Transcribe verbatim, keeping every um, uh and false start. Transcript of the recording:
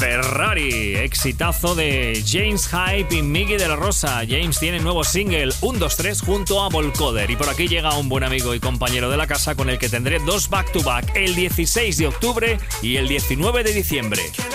Ferrari, exitazo de James Hype y Miggy de la Rosa. James tiene nuevo single, uno dos tres, junto a Volcoder. Y por aquí llega un buen amigo y compañero de la casa con el que tendré dos back to back, el dieciséis de octubre y el diecinueve de diciembre.